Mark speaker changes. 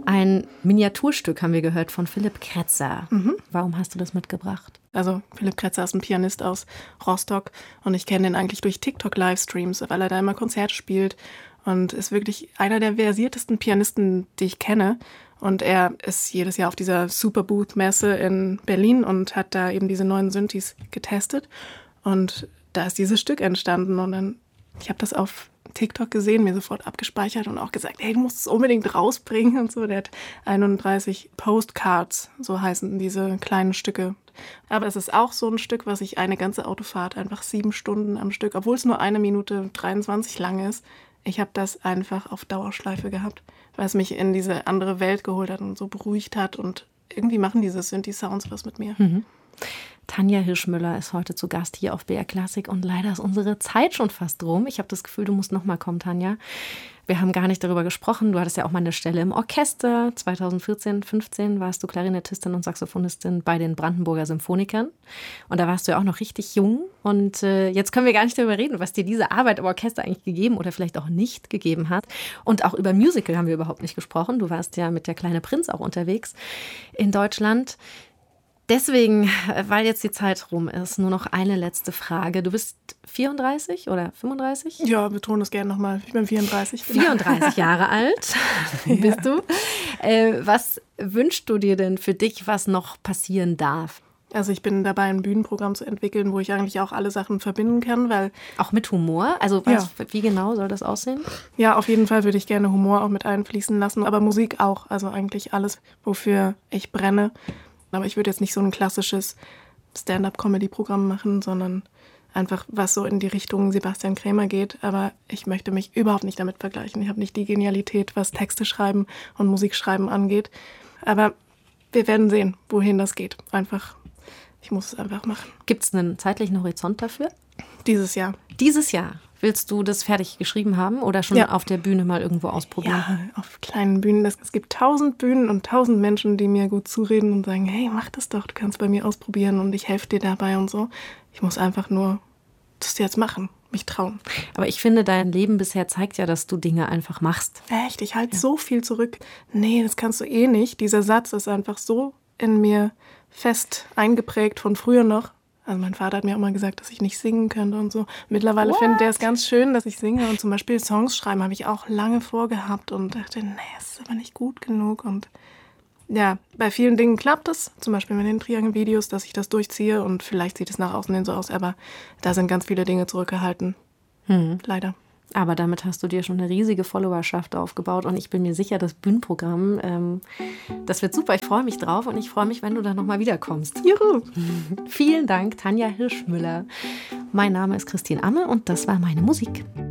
Speaker 1: Ein Miniaturstück haben wir gehört von Philipp Kretzer. Warum hast du das mitgebracht?
Speaker 2: Also Philipp Kretzer ist ein Pianist aus Rostock und ich kenne ihn eigentlich durch TikTok-Livestreams, weil er da immer Konzerte spielt und ist wirklich einer der versiertesten Pianisten, die ich kenne. Und er ist jedes Jahr auf dieser Superbooth-Messe in Berlin und hat da eben diese neuen Synthes getestet. Und da ist dieses Stück entstanden und dann, ich habe das auf TikTok gesehen, mir sofort abgespeichert und auch gesagt, hey, du musst es unbedingt rausbringen und so. Der hat 31 Postcards, so heißen diese kleinen Stücke. Aber es ist auch so ein Stück, was ich eine ganze Autofahrt, einfach 7 Stunden am Stück, obwohl es nur 1 Minute 23 lang ist, ich habe das einfach auf Dauerschleife gehabt, weil es mich in diese andere Welt geholt hat und so beruhigt hat und irgendwie machen diese Synthi-Sounds was mit mir.
Speaker 1: Tanja Hirschmüller ist heute zu Gast hier auf BR Classic und leider ist unsere Zeit schon fast rum. Ich habe das Gefühl, du musst noch mal kommen, Tanja. Wir haben gar nicht darüber gesprochen. Du hattest ja auch mal eine Stelle im Orchester. 2014, 15 warst du Klarinettistin und Saxophonistin bei den Brandenburger Symphonikern. Und da warst du ja auch noch richtig jung. Und jetzt können wir gar nicht darüber reden, was dir diese Arbeit im Orchester eigentlich gegeben oder vielleicht auch nicht gegeben hat. Und auch über Musical haben wir überhaupt nicht gesprochen. Du warst ja mit der Kleine Prinz auch unterwegs in Deutschland. Deswegen, weil jetzt die Zeit rum ist, nur noch eine letzte Frage. Du bist 34 oder 35?
Speaker 2: Ja, betone es gerne nochmal. Ich bin 34.
Speaker 1: 34 Jahre alt bist du. Was wünschst du dir denn für dich, was noch passieren darf?
Speaker 2: Also ich bin dabei, ein Bühnenprogramm zu entwickeln, wo ich eigentlich auch alle Sachen verbinden kann, weil...
Speaker 1: Auch mit Humor? Also wie genau soll das aussehen?
Speaker 2: Ja, auf jeden Fall würde ich gerne Humor auch mit einfließen lassen, aber Musik auch. Also eigentlich alles, wofür ich brenne. Aber ich würde jetzt nicht so ein klassisches Stand-up-Comedy-Programm machen, sondern einfach was so in die Richtung Sebastian Krämer geht. Aber ich möchte mich überhaupt nicht damit vergleichen. Ich habe nicht die Genialität, was Texte schreiben und Musik schreiben angeht. Aber wir werden sehen, wohin das geht. Ich muss es einfach machen.
Speaker 1: Gibt es einen zeitlichen Horizont dafür?
Speaker 2: Dieses Jahr.
Speaker 1: Dieses Jahr? Willst du das fertig geschrieben haben oder schon auf der Bühne mal irgendwo ausprobieren?
Speaker 2: Ja, auf kleinen Bühnen. Es gibt 1000 Bühnen und 1000 Menschen, die mir gut zureden und sagen, hey, mach das doch, du kannst bei mir ausprobieren und ich helfe dir dabei und so. Ich muss einfach nur das jetzt machen, mich trauen.
Speaker 1: Aber ich finde, dein Leben bisher zeigt ja, dass du Dinge einfach machst.
Speaker 2: Echt? Ich halte so viel zurück. Nee, das kannst du eh nicht. Dieser Satz ist einfach so in mir fest eingeprägt von früher noch. Also mein Vater hat mir auch mal gesagt, dass ich nicht singen könnte und so. Mittlerweile findet er es ganz schön, dass ich singe. Und zum Beispiel Songs schreiben habe ich auch lange vorgehabt und dachte, nee, es ist aber nicht gut genug. Und ja, bei vielen Dingen klappt es. Zum Beispiel mit den Triangelvideos, dass ich das durchziehe. Und vielleicht sieht es nach außen hin so aus, aber da sind ganz viele Dinge zurückgehalten. Leider.
Speaker 1: Aber damit hast du dir schon eine riesige Followerschaft aufgebaut und ich bin mir sicher, das Bühnenprogramm, das wird super. Ich freue mich drauf und ich freue mich, wenn du dann nochmal wiederkommst.
Speaker 2: Juhu!
Speaker 1: Vielen Dank, Tanja Hirschmüller. Mein Name ist Christine Amme und das war meine Musik.